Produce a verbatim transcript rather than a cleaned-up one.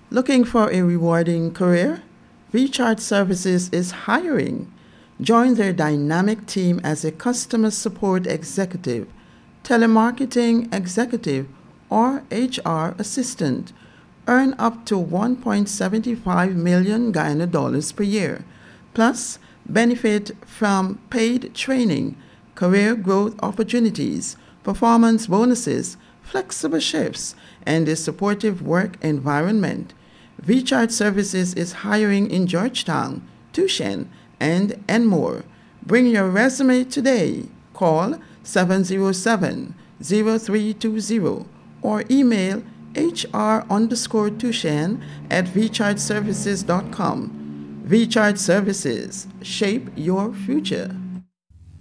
Looking for a rewarding career? VChart Services is hiring. Join their dynamic team as a customer support executive, telemarketing executive, or H R assistant. Earn up to one point seven five million Guyana dollars per year, plus benefit from paid training, career growth opportunities, performance bonuses, flexible shifts, and a supportive work environment. VChart Services is hiring in Georgetown, Tucson, and Enmore. Bring your resume today. Call seven zero seven, zero three two zero or email hr underscore Tucson at vchartservices dot com. VChart Services. Shape your future.